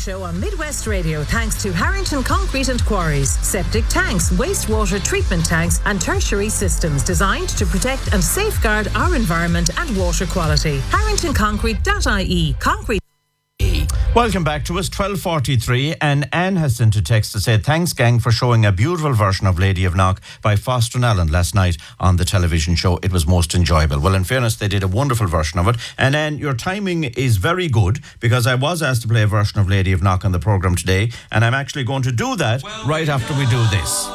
Show on Midwest Radio thanks to Harrington Concrete and Quarries. Septic tanks, wastewater treatment tanks and tertiary systems designed to protect and safeguard our environment and water quality. HarringtonConcrete.ie. Concrete. Welcome back to us, 12:43, and Anne has sent a text to say, thanks gang for showing a beautiful version of Lady of Knock by Foster and Allen last night on the television show. It was most enjoyable. Well, in fairness, they did a wonderful version of it. And Anne, your timing is very good, because I was asked to play a version of Lady of Knock on the programme today, and I'm actually going to do that right after we do this.